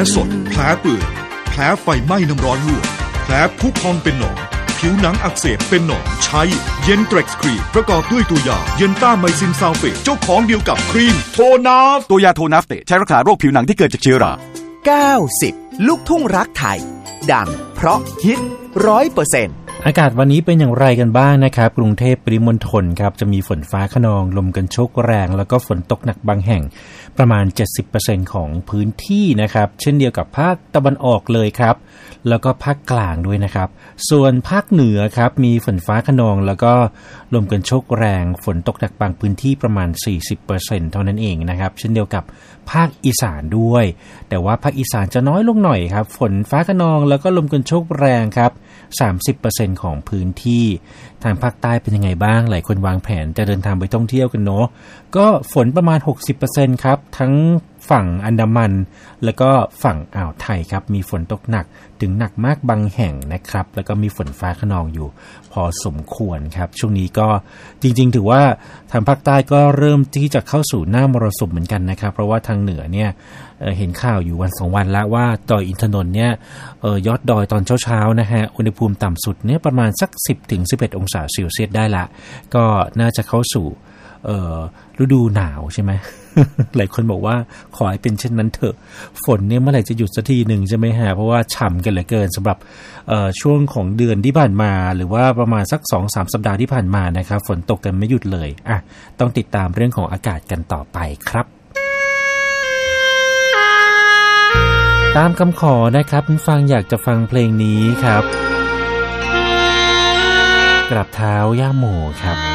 สดแผลเปื่อยแผลไฟไหม้น้ำร้อนลวกแผลพุพองเป็นหนองผิวหนังอักเสบเป็นหนองใช้เย็นเทร็กซ์ครีมประกอบด้วยตัวยาเย็นต้าไมซินซัลเฟตเจ้าของเดียวกับครีมโทนาฟตัวยาโทนาฟเตใช้รักษาโรคผิวหนังที่เกิดจากเชื้อรา 90ลูกทุ่งรักไทยดังเพราะฮิต 100% อากาศวันนี้เป็นอย่างไรกันบ้างนะครับกรุงเทพปริมณฑลครับจะมีฝนฟ้าคะนองลมกันโชกแรงแล้วก็ฝนตกหนักบางแห่งประมาณ 70% ของพื้นที่นะครับเช่นเดียวกับภาคตะวันออกเลยครับแล้วก็ภาคกลางด้วยนะครับส่วนภาคเหนือครับมีฝนฟ้าคะนองแล้วก็ลมกันโชกแรงฝนตกหนักบางพื้นที่ประมาณ 40% เท่านั้นเองนะครับเช่นเดียวกับภาคอีสานด้วยแต่ว่าภาคอีสานจะน้อยลงหน่อยครับฝนฟ้าคะนองแล้วก็ลมกันโชกแรงครับ 30% ของพื้นที่ทางภาคใต้เป็นยังไงบ้างหลายคนวางแผนจะเดินทางไปท่องเที่ยวกันเนาะก็ฝนประมาณ 60% ครับทั้งฝั่งอันดามันแล้วก็ฝั่งอ่าวไทยครับมีฝนตกหนักถึงหนักมากบางแห่งนะครับแล้วก็มีฝนฟ้าคะนองอยู่พอสมควรครับช่วงนี้ก็จริงๆถือว่าทางภาคใต้ก็เริ่มที่จะเข้าสู่หน้ามรสุมเหมือนกันนะครับเพราะว่าทางเหนือเนี่ยเห็นข่าวอยู่วัน2วันแล้วว่าดอยอินทนนท์เนี่ยยอดดอยตอนเช้าๆนะฮะอุณหภูมิต่ำสุดเนี่ยประมาณสัก 10-11 องศาเซลเซียสได้ละก็น่าจะเข้าสู่ฤดูหนาวใช่ไหม หลายคนบอกว่าขอให้เป็นเช่นนั้นเถอะฝนเนี่ยเมื่อไหร่จะหยุดสักทีหนึ่งใช่ไหมฮะเพราะว่าฉ่ำกันเหลือเกินสำหรับช่วงของเดือนที่ผ่านมาหรือว่าประมาณสัก 2-3 สัปดาห์ที่ผ่านมานะครับฝนตกกันไม่หยุดเลยต้องติดตามเรื่องของอากาศกันต่อไปครับตามคำขอนะครับฟังอยากจะฟังเพลงนี้ครับกราบเท้าย่าโมครับ